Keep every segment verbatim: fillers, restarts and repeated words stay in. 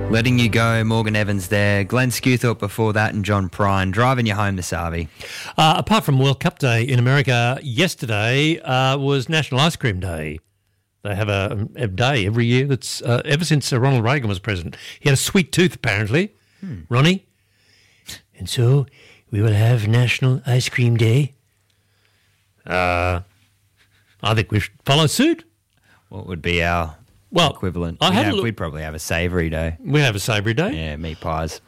Letting You Go, Morgan Evans there. Glenn Skewthorpe before that and John Prine driving you home this Arvie. Uh, apart from World Cup Day in America, yesterday uh, was National Ice Cream Day. They have a, a day every year that's uh, ever since uh, Ronald Reagan was president. He had a sweet tooth, apparently, hmm. Ronnie. And so we will have National Ice Cream Day. Uh, I think we should follow suit. What would be our well, equivalent? I we'd, had have, a look- we'd probably have a savoury day. We have a savoury day. Yeah, meat pies.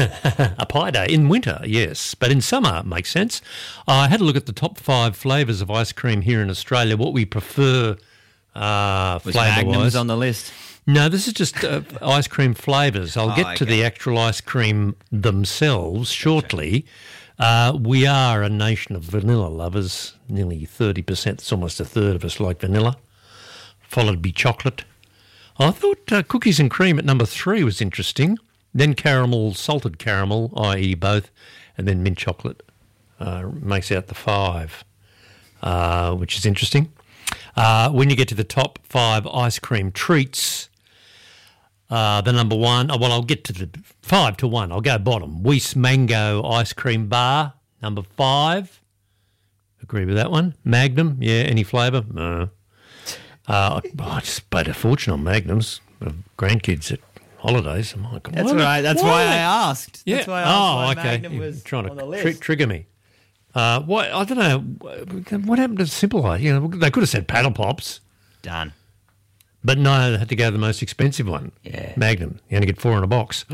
A pie day in winter, yes, but in summer it makes sense. I had a look at the top five flavours of ice cream here in Australia, what we prefer uh, Was flavour-wise. Magnum's on the list? No, this is just uh, ice cream flavours. I'll Oh, get okay. to the actual ice cream themselves shortly. Uh, we are a nation of vanilla lovers, nearly thirty percent. It's almost a third of us like vanilla, followed by chocolate. I thought uh, cookies and cream at number three was interesting. Then caramel, salted caramel, that is both, and then mint chocolate uh, makes out the five, uh, which is interesting. Uh, when you get to the top five ice cream treats, uh, the number one, oh, well, I'll get to the five to one. I'll go bottom. Weiss Mango Ice Cream Bar, number five. Agree with that one. Magnum, yeah, any flavour? No. Uh, I just paid a fortune on Magnums. Grandkids at holidays. I'm like, That's what? right. That's What? why I asked. Yeah. That's why I asked oh, why okay. Magnum You're was trying on the to list. tri- trigger me. Uh, what I don't know. What happened to Simple Ice? You know, they could have said Paddle Pops, Done. but no, they had to go the most expensive one. Yeah. Magnum. You only get four in a box.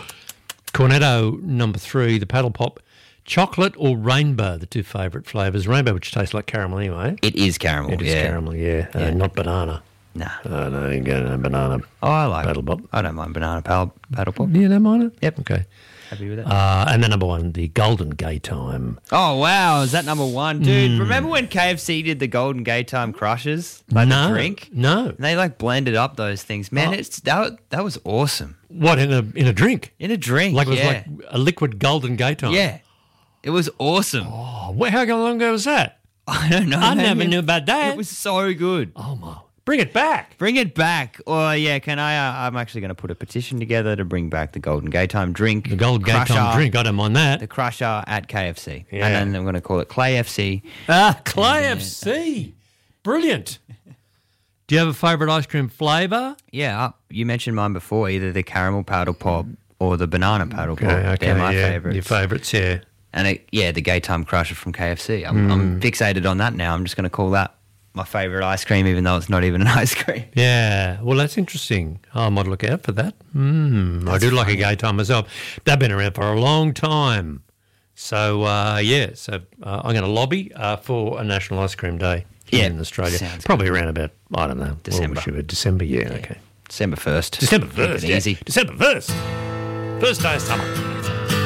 Cornetto number three. The Paddle Pop, chocolate or rainbow, the two favourite flavours. Rainbow, which tastes like caramel anyway. It is caramel. It is yeah. caramel, yeah, uh, Yeah. not banana. Nah. Oh, no, you get a banana. Oh, I like Paddle Pop. I don't mind banana pal- paddle pop. You don't mind it? Yep. Okay. Happy with it. Uh, and then number one, the Golden Gay Time. Oh, wow. Is that number one? Dude, Mm. remember when K F C did the Golden Gay Time Crushes? Like no, the drink? no. And they like blended up those things. Man, Oh. it's that, that was awesome. What, in a in a drink? In a drink, Like it was yeah. like a liquid Golden Gay Time? Yeah. It was awesome. Oh, wh- how long ago was that? I don't know. I never man. knew about that. It was so good. Oh, my. Bring it back. Bring it back. Or, yeah, can I? Uh, I'm actually going to put a petition together to bring back the Golden Gay Time drink. The Golden Gay Crusher, Time drink, I don't mind that. The Crusher at K F C. Yeah. And then I'm going to call it Clay F C. Ah, Clay F C. Brilliant. Do you have a favourite ice cream flavour? Yeah, you mentioned mine before, either the caramel paddle pop or the banana paddle pop. Okay, okay, They're my yeah. favourites. Your favourites, yeah. And, it, yeah, the Gay Time Crusher from K F C. I'm, I'm fixated on that now. I'm just going to call that my favourite ice cream, even though it's not even an ice cream. Yeah, well, that's interesting. I might look out for that. Mm, I do like a Gay Time myself. They've been around for a long time. So, uh, yeah, so uh, I'm going to lobby uh, for a National Ice Cream Day here Yeah, in Australia. sounds Probably around about, I don't know. December. What was it? December, yeah, okay. December first. December Keep first, it yeah. easy. December first. First day of summer.